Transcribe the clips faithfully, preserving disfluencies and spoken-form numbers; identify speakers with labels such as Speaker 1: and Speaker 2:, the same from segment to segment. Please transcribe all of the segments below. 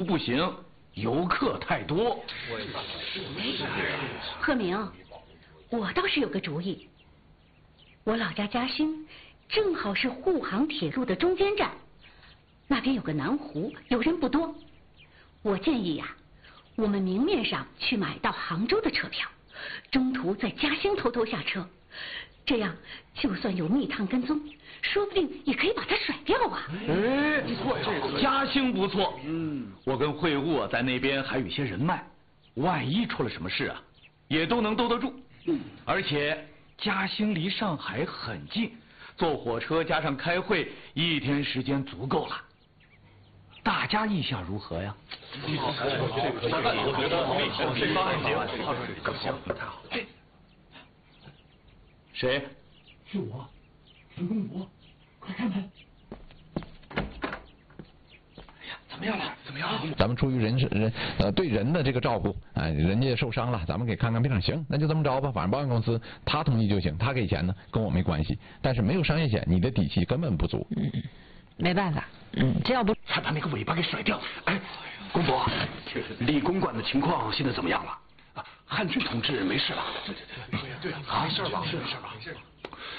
Speaker 1: 不行，游客太多。
Speaker 2: 贺明，我倒是有个主意。我老家嘉兴正好是沪杭铁路的中间站，那边有个南湖，有人不多。我建议呀、啊，我们明面上去买到杭州的车票，中途在嘉兴偷偷下车，这样就算有密探跟踪，说不定也可以把他甩掉啊。
Speaker 1: 哎，不错，这个嘉兴不错。嗯，我跟会务在那边还有一些人脉，万一出了什么事啊，也都能兜得住。嗯，而且嘉兴离上海很近，坐火车加上开会，一天时间足够了。大家意向如何呀？这个我觉得好，这方案行，好，高兴，太好了。谁？
Speaker 3: 是我，陈公博，快开门。哎呀，怎么样了？怎么样了？
Speaker 4: 咱们出于人是人呃对人的这个照顾，哎，人家受伤了，咱们给看看病，行，那就这么着吧。反正保险公司他同意就行，他给钱呢，跟我没关系。但是没有商业险，你的底气根本不足。
Speaker 5: 嗯，没办法，嗯，这要不
Speaker 3: 才把那个尾巴给甩掉。哎，公博，李公馆的情况现在怎么样了？啊，汉军同志没事吧？对对对，对对啊，没事吧？没事吧？没事吧？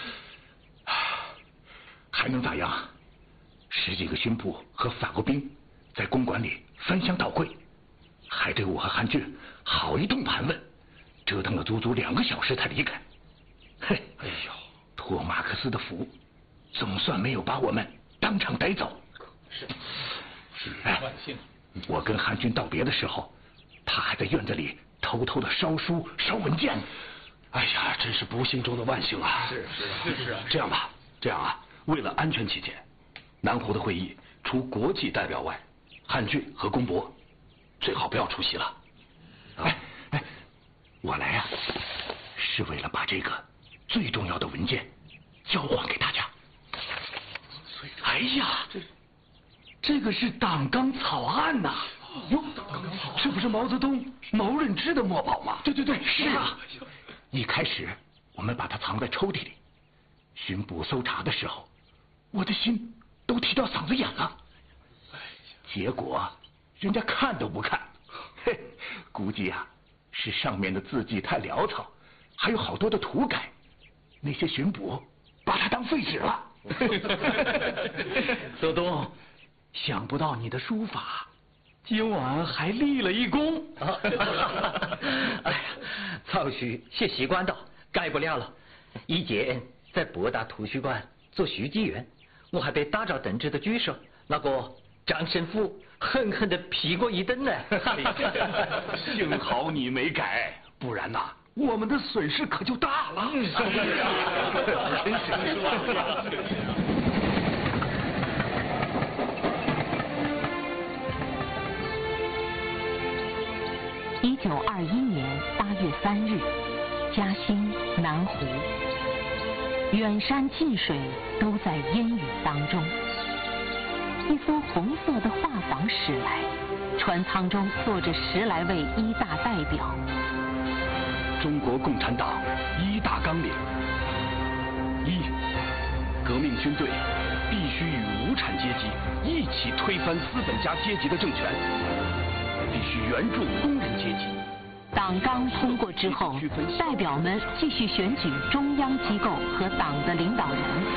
Speaker 3: 还能咋样？十几个军部和法国兵在公馆里翻箱倒柜，还对我和汉俊好一通盘问，折腾了足足两个小时才离开。嘿，哎呦，托马克思的福，总算没有把我们当场逮走。是，是，哎，我跟汉军道别的时候，他还在院子里偷偷的烧书、烧文件。哎呀，真是不幸中的万幸啊！是是是啊。这样吧，这样啊，为了安全起见，南湖的会议除国际代表外，汉俊和公博最好不要出席了。哎哎，我来啊，是为了把这个最重要的文件交还给大家。哎呀，这这个是党纲草案呐、啊！哟，这不是毛泽东、毛润之的墨宝吗？对对对，是啊。一开始我们把它藏在抽屉里，巡捕搜查的时候，我的心都提到嗓子眼了。结果人家看都不看，嘿，估计啊是上面的字迹太潦草，还有好多的涂改，那些巡捕把它当废纸了。
Speaker 1: 德东，想不到你的书法今晚还立了一功。
Speaker 6: 哎呀，曹徐学习惯了，改不了了。以前在博大图书馆做书记员，我还被大赵邓志的举手那个张神父狠狠地批过一顿呢。
Speaker 3: 幸好你没改，不然呐、啊，我们的损失可就大了。真是。
Speaker 7: 一九二一年八月三日，嘉兴、南湖，远山近水都在烟雨当中。一艘红色的画舫驶来，船舱中坐着十来位一大代表。
Speaker 3: 中国共产党一大纲领：一，革命军队必须与无产阶级一起推翻资本家阶级的政权。必须援助工人阶级。
Speaker 7: 党纲通过之后，代表们继续选举中央机构和党的领导人。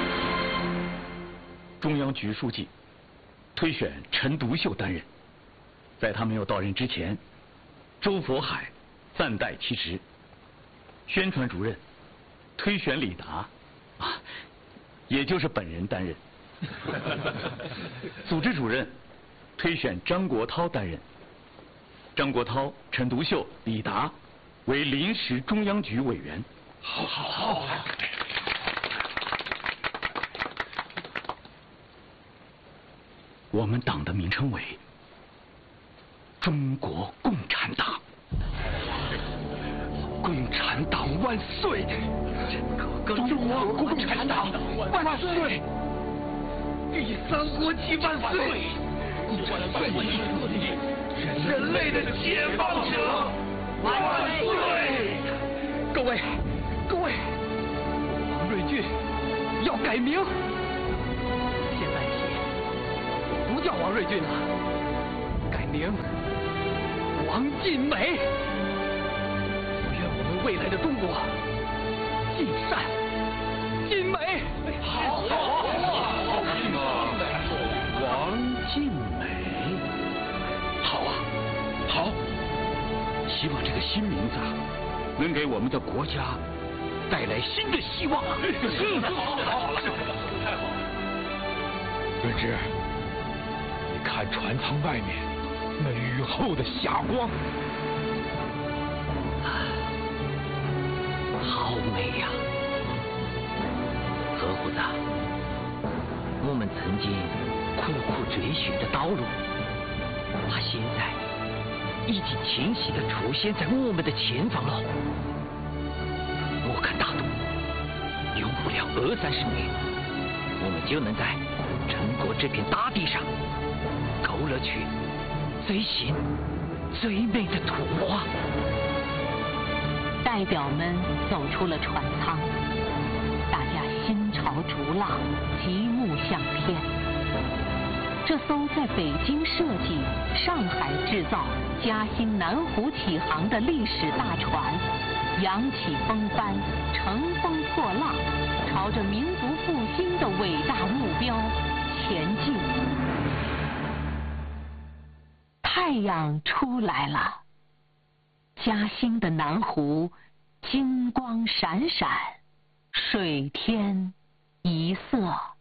Speaker 1: 中央局书记推选陈独秀担任，在他没有到任之前，周佛海暂代其职。宣传主任推选李达，啊，也就是本人担任。组织主任推选张国焘担任。张国焘、陈独秀、李达为临时中央局委员。
Speaker 3: 好，好，好，好。
Speaker 1: 我们党的名称为中国共产党。
Speaker 3: 共产党万岁！中国共产党万岁！第三国旗万岁！人类的解放者万岁！
Speaker 6: 各位，各位，王瑞俊要改名，现在起不叫王瑞俊了，改名
Speaker 1: 名王尽美。愿我们未来的中国尽善尽美。好，好，好，
Speaker 3: 王尽美，好啊，好，希望这个新名字啊，能给我们的国家带来新的希望啊！嗯，好，好，好了，太好了。润之，你看船舱外面那雨后的霞光，
Speaker 6: 好美呀！何胡子，我们曾经苦苦追寻的道路，它现在已经清晰地出现在我们的前方了。我看大度，用不了二三十年，我们就能在中国这片大地上勾勒出最新最美的图画。
Speaker 7: 代表们走出了船舱，大家心潮逐浪，极目向天。这艘在北京设计、上海制造、嘉兴南湖起航的历史大船，扬起风帆，乘风破浪，朝着民族复兴的伟大目标前进。太阳出来了，嘉兴的南湖金光闪闪，水天一色。